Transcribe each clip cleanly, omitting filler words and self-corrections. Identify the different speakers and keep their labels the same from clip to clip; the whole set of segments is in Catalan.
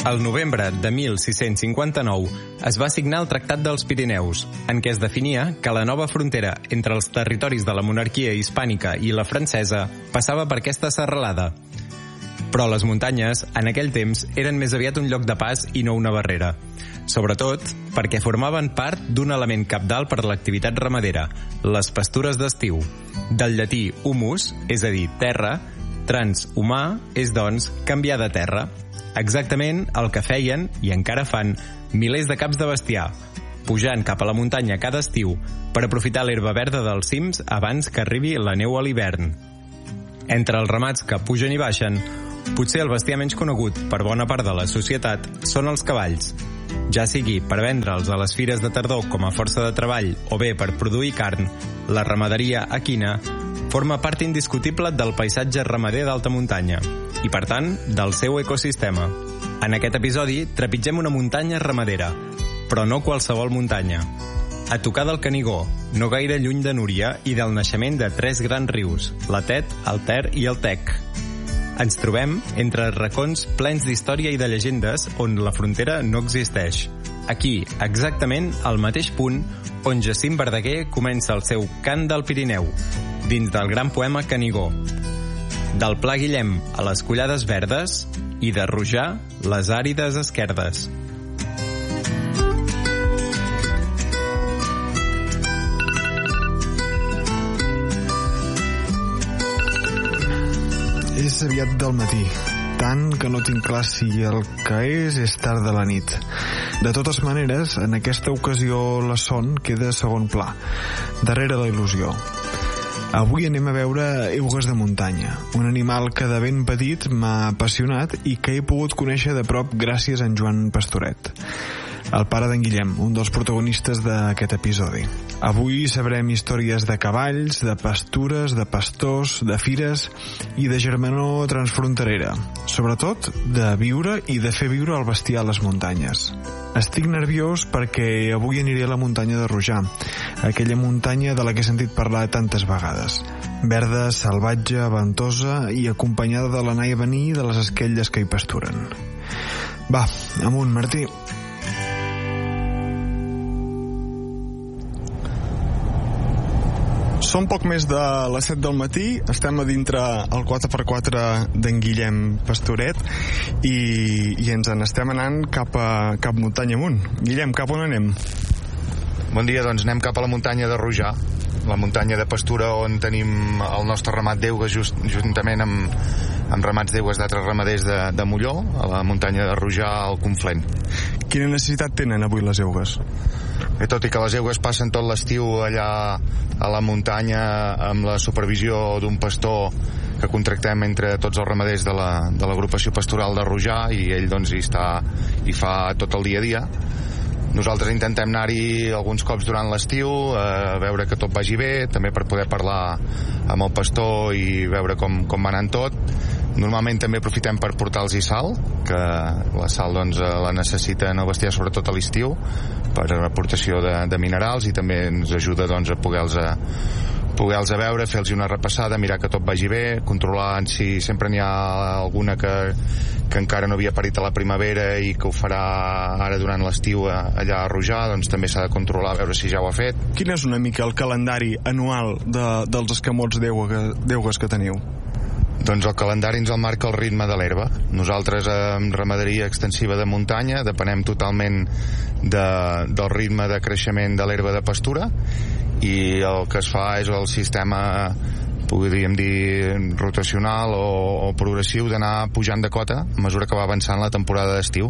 Speaker 1: Al novembre de 1659 es va signar el Tractat dels Pirineus, en què es definia que la nova frontera entre els territoris de la monarquia hispànica i la francesa passava per aquesta serralada. Però les muntanyes, en aquell temps, eren més aviat un lloc de pas i no una barrera. Sobretot perquè formaven part d'un element cabdal per l'activitat ramadera, les pastures d'estiu. Del llatí humus, és a dir, terra, transhumà és, doncs, canviar de terra. Exactament el que feien, i encara fan, milers de caps de bestiar, pujant cap a la muntanya cada estiu per aprofitar l'herba verda dels cims abans que arribi la neu a l'hivern. Entre els ramats que pugen i baixen, potser el bestiar menys conegut per bona part de la societat són els cavalls, ja sigui per vendre'ls a les fires de tardor com a força de treball o bé per produir carn. La ramaderia equina forma part indiscutible del paisatge ramader d'alta muntanya i, per tant, del seu ecosistema. En aquest episodi trepitgem una muntanya ramadera, però no qualsevol muntanya. A tocar del Canigó, no gaire lluny de Núria i del naixement de 3 grans rius, la Tet, el Ter i el Tec. Ens trobem entre racons plens d'història i de llegendes on la frontera no existeix. Aquí, exactament al mateix punt on Jacint Verdaguer comença el seu Cant del Pirineu, dins del gran poema Canigó. Del Pla Guillem a les Collades Verdes i de Rojà les àrides esquerdes.
Speaker 2: És aviat del matí, tant que no tinc clar si el que és tard de la nit. De totes maneres, en aquesta ocasió la son queda a segon pla, darrere la il·lusió. Avui anem a veure eugues de muntanya, un animal que de ben petit m'ha apassionat i que he pogut conèixer de prop gràcies a en Joan Pastoret, el pare d'en Guillem, un dels protagonistes d'aquest episodi. Avui sabrem històries de cavalls, de pastures, de pastors, de fires i de germanor transfronterera. Sobretot de viure i de fer viure el bestiar a les muntanyes. Estic nerviós perquè avui aniré a la muntanya de Rojà, aquella muntanya de la que he sentit parlar tantes vegades. Verda, salvatge, ventosa i acompanyada de l'anar i venir de les esquelles que hi pasturen. Va, amunt, Martí. Són poc més de les 7 del matí, estem a dintre el 4x4 d'en Guillem Pastoret i ens n'estem anant cap muntanya amunt. Guillem, cap on anem?
Speaker 3: Bon dia, doncs anem cap a la muntanya de Rojà, la muntanya de pastura on tenim el nostre ramat d'eugues juntament amb ramats d'eugues d'altres ramaders de Molló, a la muntanya de Rojà al Conflent.
Speaker 2: Quina necessitat tenen avui les eugues?
Speaker 3: Bé, tot i que les eugues passen tot l'estiu allà a la muntanya amb la supervisió d'un pastor que contractem entre tots els ramaders de l'agrupació pastoral de Rojà, i ell doncs hi fa tot el dia a dia. Nosaltres intentem anar-hi alguns cops durant l'estiu a veure que tot vagi bé, també per poder parlar amb el pastor i veure com va anant tot. Normalment també aprofitem per portar-los sal, que la sal doncs la necessiten el bestiar sobretot a l'estiu per aportació de minerals, i també ens ajuda doncs a poder-los a veure, fer-los una repassada, mirar que tot vagi bé, controlar si sempre n'hi ha alguna que encara no havia parit a la primavera i que ho farà ara durant l'estiu allà a Rojà, doncs també s'ha de controlar a veure si ja ho ha fet.
Speaker 2: Quin és una mica el calendari anual dels escamots d'eugues que teniu?
Speaker 3: Doncs el calendari ens el marca el ritme de l'herba. Nosaltres, amb ramaderia extensiva de muntanya, depenem totalment del ritme de creixement de l'herba de pastura, i el que es fa és el sistema, podríem dir, rotacional o progressiu, d'anar pujant de cota a mesura que va avançant la temporada d'estiu.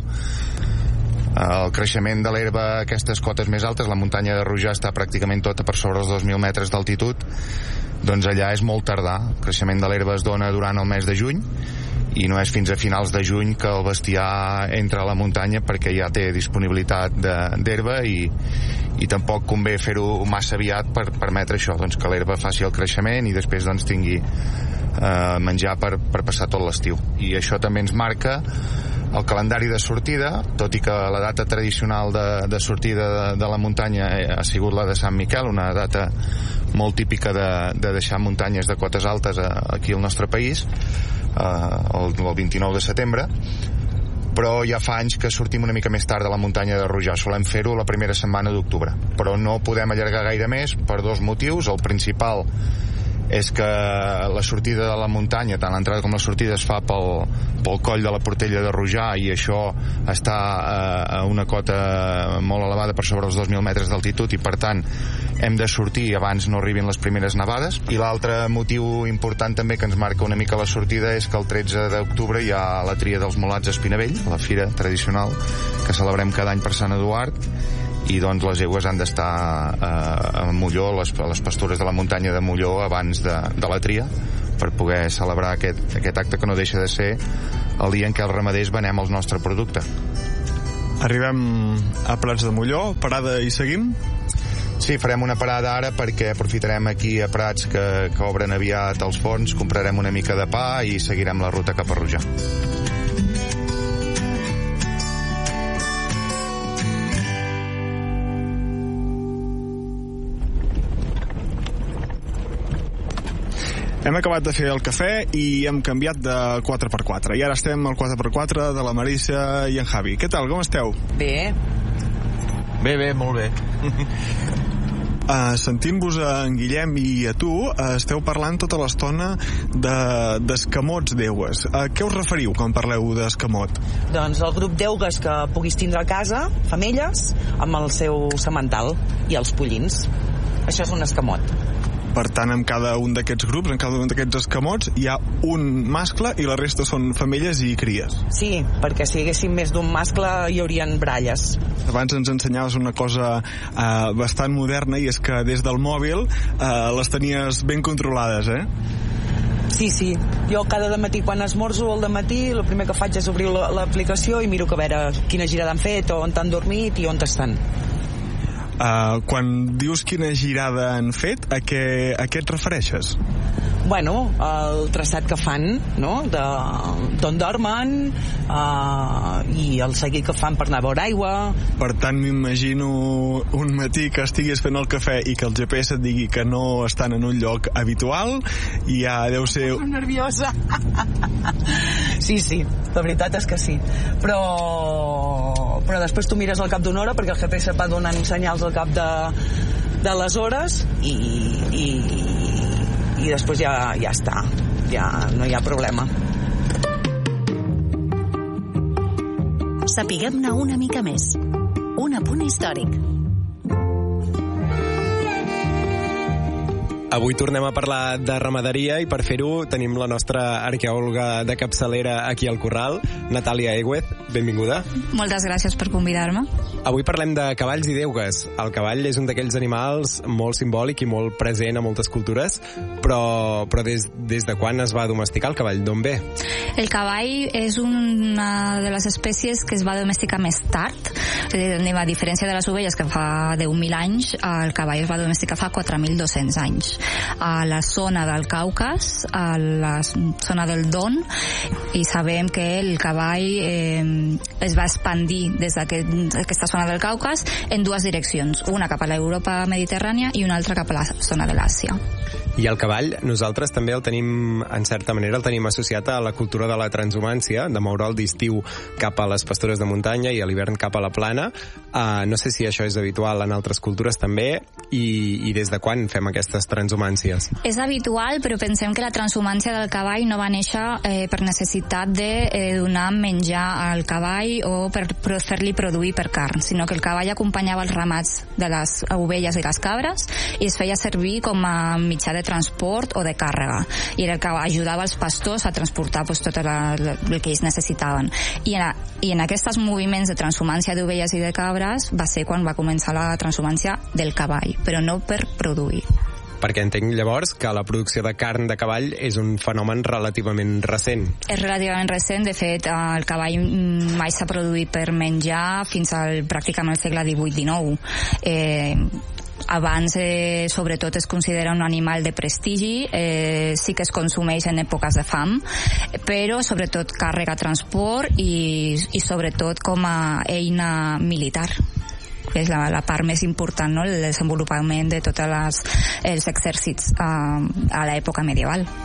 Speaker 3: El creixement de l'herba a aquestes cotes més altes, la muntanya de Rojà està pràcticament tota per sobre els 2.000 metres d'altitud, doncs allà és molt tardà. El creixement de l'herba es dona durant el mes de juny i no és fins a finals de juny que el bestiar entra a la muntanya, perquè ja té disponibilitat d'herba i tampoc convé fer-ho massa aviat per permetre això, doncs que l'herba faci el creixement i després doncs tingui menjar per passar tot l'estiu. I això també ens marca el calendari de sortida, tot i que la data tradicional de sortida de la muntanya ha sigut la de Sant Miquel, una data molt típica de deixar muntanyes de cotes altes aquí al nostre país, el 29 de setembre. però ja fa anys que sortim una mica més tard de la muntanya de Rujar. Solem fer-ho la primera setmana d'octubre, però no podem allargar gaire més per dos motius. El principal és que la sortida de la muntanya, tant l'entrada com la sortida, es fa pel coll de la Portella de Rujar, i això està a una cota molt elevada, per sobre els 2.000 metres d'altitud, i per tant hem de sortir abans no arribin les primeres nevades. I l'altre motiu important també que ens marca una mica la sortida és que el 13 d'octubre hi ha la tria dels mulats a Espinavell, la fira tradicional que celebrem cada any per Sant Eduard, i doncs les egües han d'estar a Molló, a les pastures de la muntanya de Molló, abans de la tria, per poder celebrar aquest acte que no deixa de ser el dia en què els ramaders venem el nostre producte.
Speaker 2: Arribem a Prats de Molló, parada i seguim?
Speaker 3: Sí, farem una parada ara perquè aprofitarem aquí a Prats que obren aviat els forns, comprarem una mica de pa i seguirem la ruta cap a Rujar.
Speaker 2: Hem acabat de fer el cafè i hem canviat de 4x4. I ara estem al 4x4 de la Marissa i en Javi. Què tal, com esteu?
Speaker 4: Bé.
Speaker 5: Bé, molt bé.
Speaker 2: Sentint-vos a en Guillem i a tu, esteu parlant tota l'estona d'escamots d'eugues. A què us referiu quan parleu d'escamot?
Speaker 4: Doncs el grup d'eugues que puguis tindre a casa, femelles, amb el seu semental i els pollins. Això és un escamot.
Speaker 2: Per tant, en cada un d'aquests grups, en cada un d'aquests escamots, hi ha un mascle i la resta són femelles i cries.
Speaker 4: Sí, perquè si hi haguéssim més d'un mascle hi haurien bralles.
Speaker 2: Abans ens ensenyaves una cosa bastant moderna, i és que des del mòbil les tenies ben controlades, eh?
Speaker 4: Sí. Jo cada dematí, quan esmorzo al dematí, el primer que faig és obrir l'aplicació i miro a veure quina girada han fet, on han dormit i on estan.
Speaker 2: Quan dius quina girada han fet, a què et refereixes?
Speaker 4: Bueno, el traçat que fan, no?, d'on dormen, i el seguit que fan per anar a veure aigua.
Speaker 2: Per tant, m'imagino un matí que estiguis fent el cafè i que el GPS et digui que no estan en un lloc habitual, i ja deu ser...
Speaker 4: Estic nerviosa. Sí, la veritat és que sí. Però després tu mires al cap d'una hora, perquè el GPS va donant senyals al cap de les hores, i després ja està, ja no hi ha problema.
Speaker 6: Sapiguem-ne una mica més. Un apunt històric.
Speaker 1: Avui tornem a parlar de ramaderia, i per fer-ho tenim la nostra arqueòloga de capçalera aquí al Corral, Natàlia Egüez. Benvinguda.
Speaker 7: Moltes gràcies per convidar-me.
Speaker 1: Avui parlem de cavalls i d'eugues. El cavall és un d'aquells animals molt simbòlic i molt present a moltes cultures, però des de quan es va domesticar el cavall? D'on ve?
Speaker 7: El cavall és una de les espècies que es va domesticar més tard. A diferència de les ovelles, que fa 10.000 anys, el cavall es va domesticar fa 4.200 anys. A la zona del Caucas, a la zona del Don, i sabem que el cavall es va expandir des d'aquesta zona del Caucas en dues direccions, una cap a l'Europa mediterrània i una altra cap a la zona de l'Àsia.
Speaker 1: I el cavall, nosaltres també el tenim, en certa manera, el tenim associat a la cultura de la transhumància, de moure'l d'estiu cap a les pastures de muntanya i a l'hivern cap a la plana. No sé si això és habitual en altres cultures també, i des de quan fem aquestes transhumàncies?
Speaker 7: És habitual, però pensem que la transhumància del cavall no va néixer per necessitat de donar menjar al cavall o per fer-li produir per carn, sinó que el cavall acompanyava els ramats de les ovelles i les cabres i es feia servir com a mitjà de transport o de càrrega, i era el que ajudava els pastors a transportar tot el que ells necessitaven. I en aquests moviments de transhumància d'ovelles i de cabres va ser quan va començar la transhumància del cavall, però no per produir.
Speaker 1: Perquè entenc llavors que la producció de carn de cavall és un fenomen relativament recent. És
Speaker 7: relativament recent, de fet el cavall mai s'ha produït per menjar fins al pràcticament el segle XVIII-XIX. Abans, sobretot, es considera un animal de prestigi, sí que es consumeix en èpoques de fam, però sobretot càrrega, transport i sobretot com a eina militar, que és la part més important, no? El desenvolupament de tots els exèrcits a l'època medieval.